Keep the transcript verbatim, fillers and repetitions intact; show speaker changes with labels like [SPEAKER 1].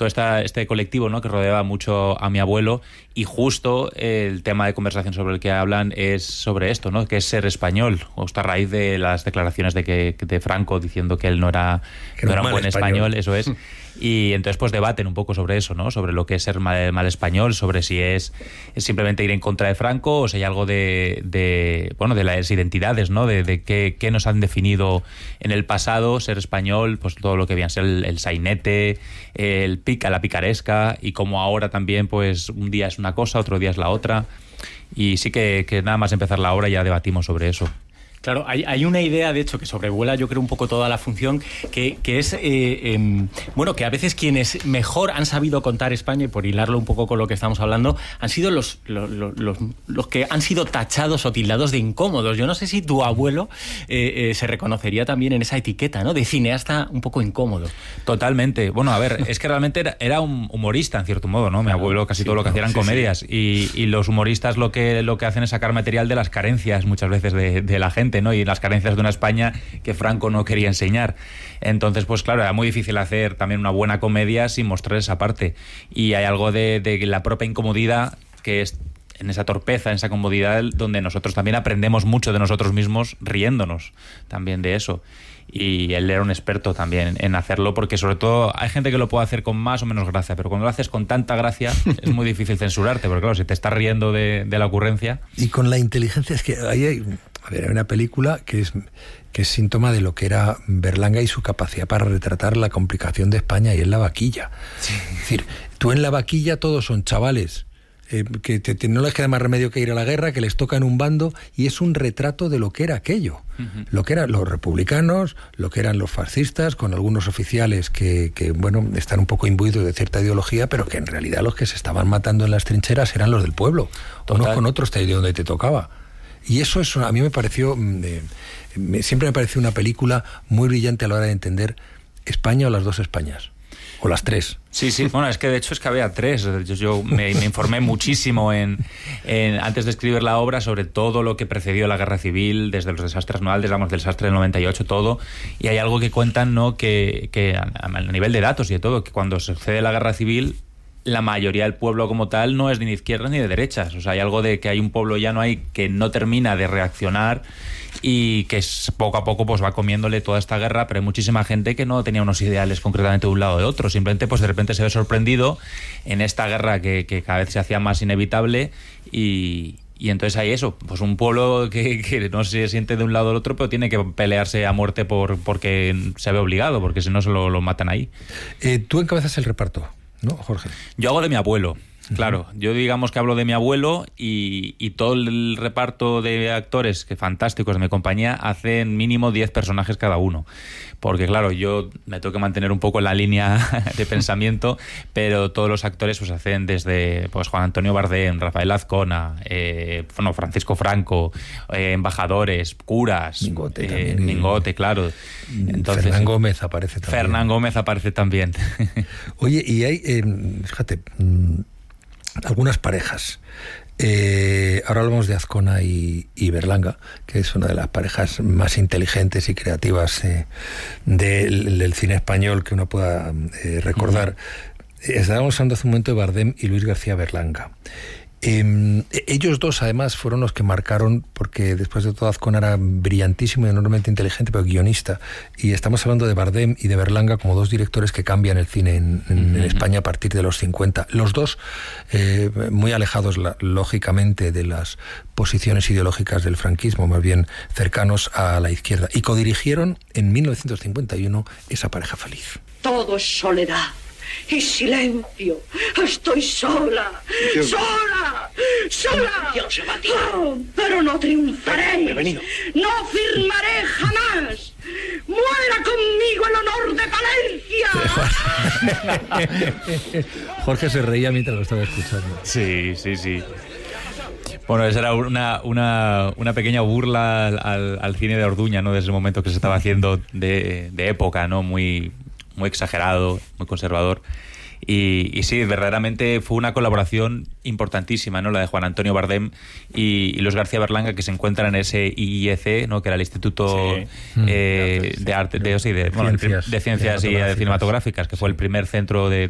[SPEAKER 1] todo esta, este colectivo, ¿no?, que rodeaba mucho a mi abuelo, y justo el tema de conversación sobre el que hablan es sobre esto, ¿no?, que es ser español, justo a raíz de las declaraciones de que de Franco diciendo que él no era, que no era un buen español. español, eso es. Y entonces pues debaten un poco sobre eso, ¿no?, sobre lo que es ser mal, mal español, sobre si es, es simplemente ir en contra de Franco o si hay algo de, de bueno, de las identidades, ¿no?, de, de qué, qué nos han definido en el pasado, ser español, pues todo lo que habían ser el, el sainete, el pica, la picaresca, y como ahora también pues un día es una cosa, otro día es la otra, y sí que, que nada más empezar la obra ya debatimos sobre eso.
[SPEAKER 2] Claro, hay, hay una idea, de hecho, que sobrevuela, yo creo, un poco toda la función, que, que es, eh, eh, bueno, que a veces quienes mejor han sabido contar España, y por hilarlo un poco con lo que estamos hablando, han sido los, los, los, los que han sido tachados o tildados de incómodos. Yo no sé si tu abuelo eh, eh, se reconocería también en esa etiqueta, ¿no?, de cineasta un poco incómodo.
[SPEAKER 1] Totalmente. Bueno, a ver, es que realmente era, era un humorista, en cierto modo, ¿no? Mi abuelo casi sí, todo lo que hacía eran sí, comedias, sí. Y, y los humoristas lo que, lo que hacen es sacar material de las carencias, muchas veces, de, de la gente, ¿no?, y las carencias de una España que Franco no quería enseñar. Entonces, pues claro, era muy difícil hacer también una buena comedia sin mostrar esa parte. Y hay algo de, de la propia incomodidad, que es en esa torpeza, en esa comodidad, donde nosotros también aprendemos mucho de nosotros mismos riéndonos también de eso. Y él era un experto también en hacerlo, porque sobre todo hay gente que lo puede hacer con más o menos gracia, pero cuando lo haces con tanta gracia es muy difícil censurarte, porque claro, si te estás riendo de, de la ocurrencia...
[SPEAKER 3] Y con la inteligencia, es que ahí hay, a ver, hay una película que es, que es síntoma de lo que era Berlanga y su capacidad para retratar la complicación de España, y es La Vaquilla. Sí. Es decir, tú en La Vaquilla todos son chavales Eh, que te, te, no les queda más remedio que ir a la guerra, que les toca en un bando, y es un retrato de lo que era aquello, uh-huh. lo que eran los republicanos, lo que eran los fascistas, con algunos oficiales que, que, bueno, están un poco imbuidos de cierta ideología, pero que en realidad los que se estaban matando en las trincheras eran los del pueblo, Total. unos con otros de donde te tocaba. Y eso, eso a mí me pareció, eh, me, siempre me pareció una película muy brillante a la hora de entender España o las dos Españas. O las tres.
[SPEAKER 1] Sí, sí. Bueno, es que de hecho es que había tres. Yo, yo me, me informé muchísimo en, en, antes de escribir la obra sobre todo lo que precedió la Guerra Civil, desde los desastres navales, digamos, del desastre del noventa y ocho, todo. Y hay algo que cuentan, ¿no?, que, que a, a nivel de datos y de todo, que cuando sucede la Guerra Civil, la mayoría del pueblo como tal no es ni de izquierdas ni de derechas. O sea, hay algo de que hay un pueblo llano ahí que no termina de reaccionar y que es, poco a poco pues va comiéndole toda esta guerra, pero hay muchísima gente que no tenía unos ideales concretamente de un lado o de otro, simplemente pues de repente se ve sorprendido en esta guerra que, que cada vez se hacía más inevitable, y, y entonces hay eso, pues un pueblo que, que no se siente de un lado o del otro, pero tiene que pelearse a muerte por porque se ve obligado, porque si no se lo, lo matan ahí.
[SPEAKER 3] Eh, ¿Tú encabezas el reparto, no, Jorge?
[SPEAKER 1] Yo hago de mi abuelo. Claro, yo digamos que hablo de mi abuelo, y, y todo el reparto de actores que fantásticos de mi compañía hacen mínimo diez personajes cada uno. Porque claro, yo me tengo que mantener un poco en la línea de pensamiento, pero todos los actores pues hacen desde pues Juan Antonio Bardem, Rafael Azcona, eh, bueno, Francisco Franco, eh, embajadores, curas,
[SPEAKER 3] Mingote,
[SPEAKER 1] eh,
[SPEAKER 3] también,
[SPEAKER 1] Mingote, claro.
[SPEAKER 3] Entonces, Fernán Gómez aparece también.
[SPEAKER 1] Fernán Gómez aparece también.
[SPEAKER 3] Oye, y hay, eh, fíjate, algunas parejas. Eh, ahora hablamos de Azcona y, y Berlanga, que es una de las parejas más inteligentes y creativas eh, del, del cine español que uno pueda eh, recordar. Uh-huh. Estábamos hablando hace un momento de Bardem y Luis García Berlanga. Eh, ellos dos además fueron los que marcaron, porque después de todo Azcona era brillantísimo y enormemente inteligente, pero guionista, y estamos hablando de Bardem y de Berlanga como dos directores que cambian el cine en, en, en España a partir de los cincuenta, los dos eh, muy alejados la, lógicamente de las posiciones ideológicas del franquismo, más bien cercanos a la izquierda, y codirigieron en mil novecientos cincuenta y uno esa pareja feliz.
[SPEAKER 4] Todo es soledad y silencio. Estoy sola, Dios sola, sola. Dios, oh, pero no triunfaré. No firmaré jamás. ¡Muera conmigo el honor de Palencia!
[SPEAKER 3] Jorge se reía mientras lo estaba escuchando.
[SPEAKER 1] Sí, sí, sí. Bueno, esa era una, una, una pequeña burla al, al, al cine de Orduña, ¿no? Desde el momento que se estaba haciendo de, de época, ¿no? Muy... muy exagerado, muy conservador. Y, y sí, verdaderamente fue una colaboración importantísima, ¿no? La de Juan Antonio Bardem y, y Luis García Berlanga, que se encuentran en ese I I E C, ¿no?, que era el Instituto sí. eh, de Arte, de, sí, de, bueno, ciencias, de ciencias y de cinematográficas, que fue el primer centro de,